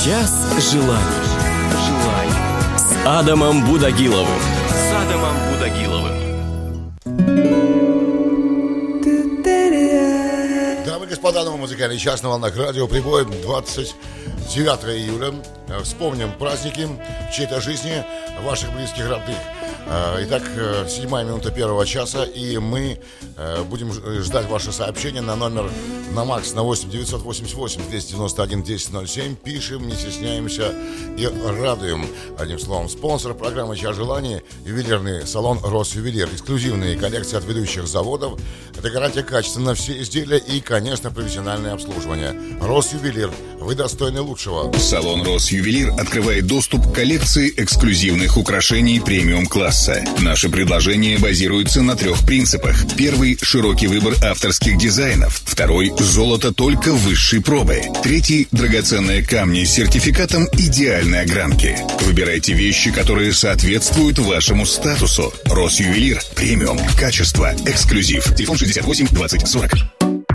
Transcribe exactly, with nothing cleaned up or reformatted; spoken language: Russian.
Час желаний. Желаний. С Адамом Будагиловым. С Адамом Будагиловым. Дамы и господа, новый музыкальный час на волнах радио Прибой, двадцать девятого июля. Вспомним праздники в чьей-то жизни, ваших близких, родных. Итак, седьмая минута первого часа, и мы будем ждать ваши сообщения на номер на Макс на восемь девятьсот восемьдесят восемь двести девяносто один десять ноль семь. Пишем, не стесняемся и радуем. Одним словом, спонсор программы «Час желаний» — ювелирный салон «Росювелир». Эксклюзивные коллекции от ведущих заводов. Это гарантия качества на все изделия и, конечно, профессиональное обслуживание. «Росювелир». Вы достойны лучшего. Салон «Росювелир» открывает доступ к коллекции эксклюзивных украшений премиум-класса. Наши предложения базируются на трех принципах. Первый – широкий выбор авторских дизайнов. Второй – золото только высшей пробы. Третий – драгоценные камни с сертификатом идеальной огранки. Выбирайте вещи, которые соответствуют вашему статусу. «Росювелир». Премиум. Качество. Эксклюзив. Телефон шестьдесят восемь двадцать сорок.